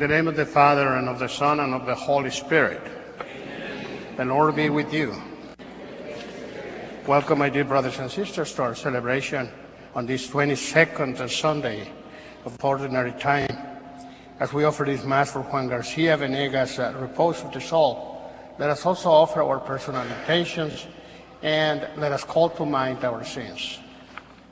the name of the Father, and of the Son, and of the Holy Spirit. Amen. The Lord be with you. Welcome, my dear brothers and sisters, to our celebration on this 22nd Sunday of Ordinary Time. As we offer this Mass for Juan Garcia Venegas' repose of the soul, let us also offer our personal intentions, and let us call to mind our sins.